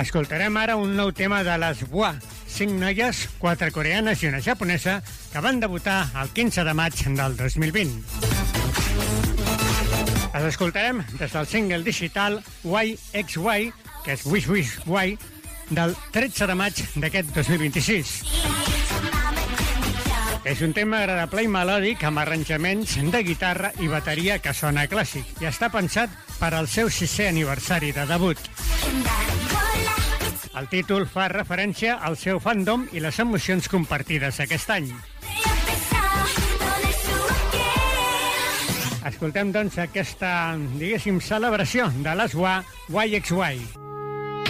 Escoltarem ara un nou tema de les WA, 5 noies, 4 coreanes i una japonesa, que van debutar el 15 de maig del 2020. Les escoltarem des del single digital YXY, que és Wish Wish Y, del 13 de maig d'aquest 2026. És un tema agradable i melòdic amb arranjaments de guitarra i bateria que sona clàssic i està pensat per al seu 6è aniversari de debut. El títol fa referència al seu fandom i les emocions compartides aquest any. Escoltem, doncs, aquesta, diguéssim, celebració de les YXY.